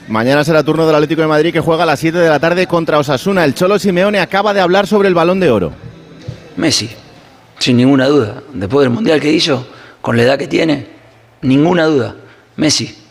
Mañana será turno del Atlético de Madrid, que juega a las 7 de la tarde contra Osasuna. El Cholo Simeone acaba de hablar sobre el Balón de Oro. Messi, sin ninguna duda. Después del Mundial que hizo, con la edad que tiene, ninguna duda. Messi.